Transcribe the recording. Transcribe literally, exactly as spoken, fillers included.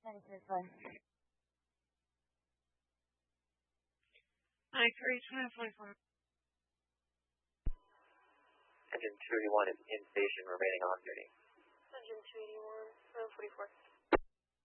ninety-two is fine. nine three, twenty forty-four. Engine two eighty-one is in station, remaining on duty. Engine two eighty-one, row forty-four.